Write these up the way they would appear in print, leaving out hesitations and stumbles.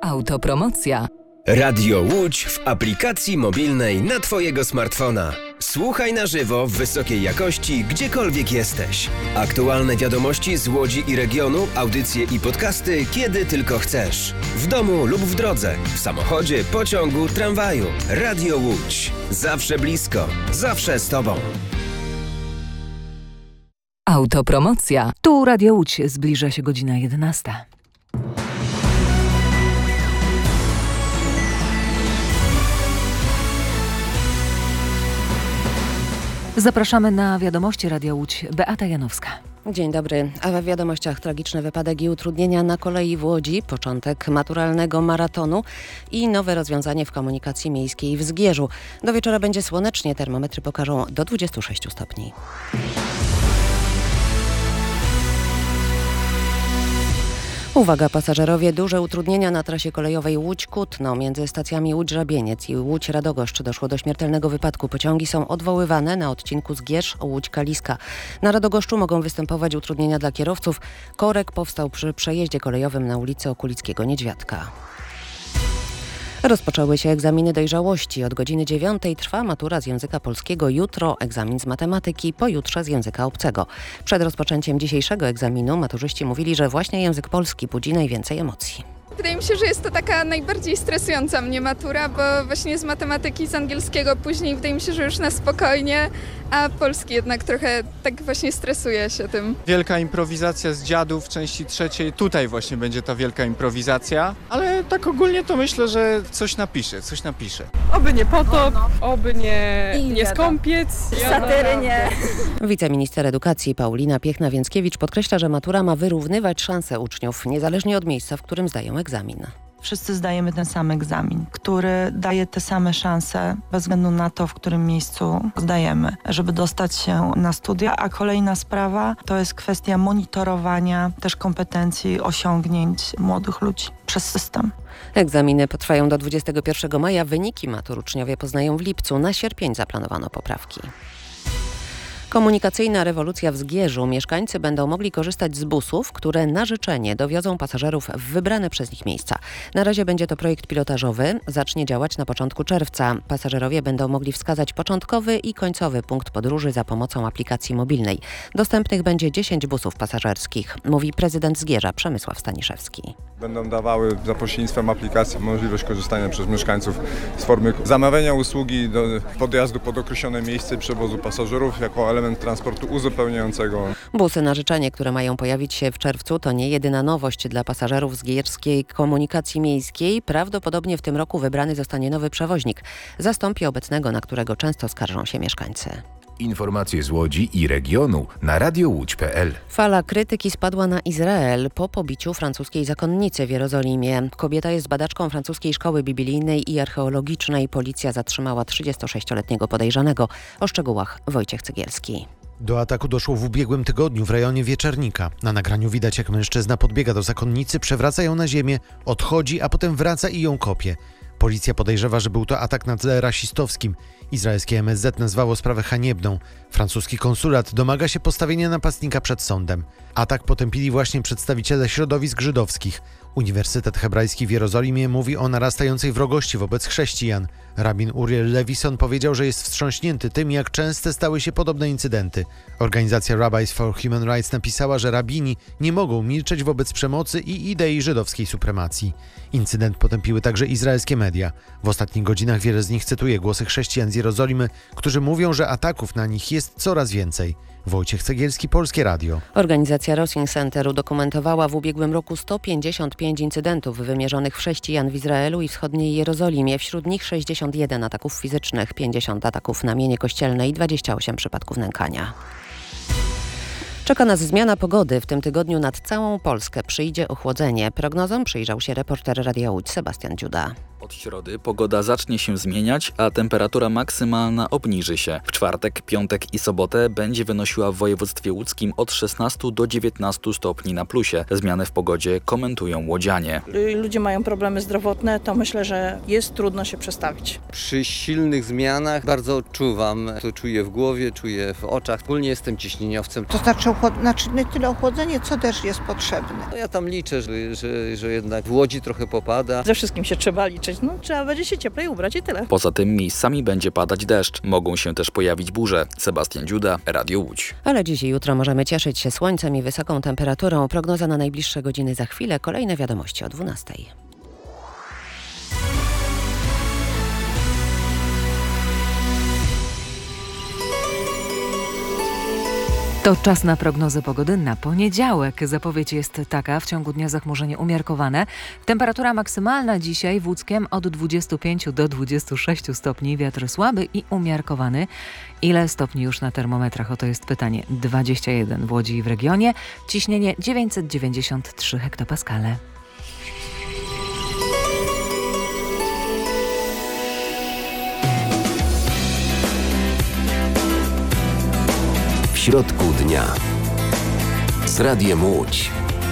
Autopromocja. Radio Łódź w aplikacji mobilnej na Twojego smartfona. Słuchaj na żywo w wysokiej jakości, gdziekolwiek jesteś. Aktualne wiadomości z Łodzi i regionu, audycje i podcasty, kiedy tylko chcesz. W domu lub w drodze, w samochodzie, pociągu, tramwaju. Radio Łódź. Zawsze blisko, zawsze z Tobą. Autopromocja. Tu Radio Łódź, zbliża się godzina 11. Zapraszamy na wiadomości Radia Łódź. Beata Janowska. Dzień dobry. A w wiadomościach tragiczny wypadek i utrudnienia na kolei w Łodzi, początek maturalnego maratonu i nowe rozwiązanie w komunikacji miejskiej w Zgierzu. Do wieczora będzie słonecznie, termometry pokażą do 26 stopni. Uwaga pasażerowie, duże utrudnienia na trasie kolejowej Łódź-Kutno. Między stacjami Łódź-Żabieniec i Łódź-Radogoszcz doszło do śmiertelnego wypadku. Pociągi są odwoływane na odcinku Zgierz-Łódź-Kaliska. Na Radogoszczu mogą występować utrudnienia dla kierowców. Korek powstał przy przejeździe kolejowym na ulicy Okulickiego-Niedźwiadka. Rozpoczęły się egzaminy dojrzałości. Od godziny 9 trwa matura z języka polskiego, jutro egzamin z matematyki, pojutrze z języka obcego. Przed rozpoczęciem dzisiejszego egzaminu maturzyści mówili, że właśnie język polski budzi najwięcej emocji. Wydaje mi się, że jest to taka najbardziej stresująca mnie matura, bo właśnie z matematyki, z angielskiego później wydaje mi się, że już na spokojnie, a polski jednak trochę tak właśnie stresuje się tym. Wielka improwizacja z dziadów w części trzeciej. Tutaj właśnie będzie ta wielka improwizacja, ale tak ogólnie to myślę, że coś napiszę. Oby nie potop, oby nie skąpiec. Satyry nie. Wiceminister edukacji Paulina Piechna-Więckiewicz podkreśla, że matura ma wyrównywać szanse uczniów, niezależnie od miejsca, w którym zdają egzamin. Wszyscy zdajemy ten sam egzamin, który daje te same szanse bez względu na to, w którym miejscu zdajemy, żeby dostać się na studia. A kolejna sprawa to jest kwestia monitorowania też kompetencji, osiągnięć młodych ludzi przez system. Egzaminy potrwają do 21 maja. Wyniki matur uczniowie poznają w lipcu. Na sierpień zaplanowano poprawki. Komunikacyjna rewolucja w Zgierzu. Mieszkańcy będą mogli korzystać z busów, które na życzenie dowiozą pasażerów w wybrane przez nich miejsca. Na razie będzie to projekt pilotażowy. Zacznie działać na początku czerwca. Pasażerowie będą mogli wskazać początkowy i końcowy punkt podróży za pomocą aplikacji mobilnej. Dostępnych będzie 10 busów pasażerskich, mówi prezydent Zgierza Przemysław Staniszewski. Będą dawały za pośrednictwem aplikacji możliwość korzystania przez mieszkańców z formy zamawiania usługi do podjazdu pod określone miejsce przewozu pasażerów jako element transportu uzupełniającego. Busy na życzenie, które mają pojawić się w czerwcu, to nie jedyna nowość dla pasażerów zgierskiej komunikacji miejskiej. Prawdopodobnie w tym roku wybrany zostanie nowy przewoźnik. Zastąpi obecnego, na którego często skarżą się mieszkańcy. Informacje z Łodzi i regionu na radiołódź.pl. Fala krytyki spadła na Izrael po pobiciu francuskiej zakonnicy w Jerozolimie. Kobieta jest badaczką francuskiej szkoły biblijnej i archeologicznej. Policja zatrzymała 36-letniego podejrzanego. O szczegółach Wojciech Cegielski. Do ataku doszło w ubiegłym tygodniu w rejonie Wieczernika. Na nagraniu widać, jak mężczyzna podbiega do zakonnicy, przewraca ją na ziemię, odchodzi, a potem wraca i ją kopie. Policja podejrzewa, że był to atak na tle rasistowskim. Izraelskie MSZ nazwało sprawę haniebną. Francuski konsulat domaga się postawienia napastnika przed sądem. Atak potępili właśnie przedstawiciele środowisk żydowskich. Uniwersytet Hebrajski w Jerozolimie mówi o narastającej wrogości wobec chrześcijan. Rabin Uriel Levison powiedział, że jest wstrząśnięty tym, jak częste stały się podobne incydenty. Organizacja Rabbis for Human Rights napisała, że rabini nie mogą milczeć wobec przemocy i idei żydowskiej supremacji. Incydent potępiły także izraelskie media. W ostatnich godzinach wiele z nich cytuje głosy chrześcijan z Jerozolimy, którzy mówią, że ataków na nich jest coraz więcej. Wojciech Cegielski, Polskie Radio. Organizacja Rosin Center udokumentowała w ubiegłym roku 155 incydentów wymierzonych w chrześcijan w Izraelu i wschodniej Jerozolimie. Wśród nich 61 ataków fizycznych, 50 ataków na mienie kościelne i 28 przypadków nękania. Czeka nas zmiana pogody. W tym tygodniu nad całą Polskę przyjdzie ochłodzenie. Prognozom przyjrzał się reporter Radia Łódź Sebastian Dziuda. Od środy pogoda zacznie się zmieniać, a temperatura maksymalna obniży się. W czwartek, piątek i sobotę będzie wynosiła w województwie łódzkim od 16 do 19 stopni na plusie. Zmiany w pogodzie komentują łodzianie. Ludzie mają problemy zdrowotne, to myślę, że jest trudno się przestawić. Przy silnych zmianach bardzo odczuwam. To czuję w głowie, czuję w oczach. Ogólnie jestem ciśnieniowcem. To znaczy nie tyle ochłodzenie, co deszcz jest potrzebny. Ja tam liczę, że jednak w Łodzi trochę popada. Ze wszystkim się trzeba liczyć. Trzeba będzie się cieplej ubrać i tyle. Poza tym miejscami będzie padać deszcz. Mogą się też pojawić burze. Sebastian Dziuda, Radio Łódź. Ale dziś i jutro możemy cieszyć się słońcem i wysoką temperaturą. Prognoza na najbliższe godziny za chwilę. Kolejne wiadomości o 12. To czas na prognozę pogody na poniedziałek. Zapowiedź jest taka, w ciągu dnia zachmurzenie umiarkowane. Temperatura maksymalna dzisiaj w Łódzkiem od 25 do 26 stopni. Wiatr słaby i umiarkowany. Ile stopni już na termometrach? Oto jest pytanie. 21 w Łodzi i w regionie. Ciśnienie 993 hektopaskale. W środku dnia z Radiem Łódź.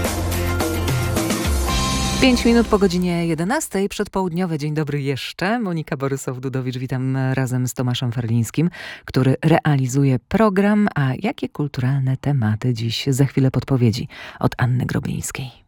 5 minut po godzinie 11. Przedpołudniowe. Dzień dobry jeszcze. Monika Borysow-Dudowicz. Witam razem z Tomaszem Ferlińskim, który realizuje program. A jakie kulturalne tematy dziś? Za chwilę podpowiedzi od Anny Groblińskiej.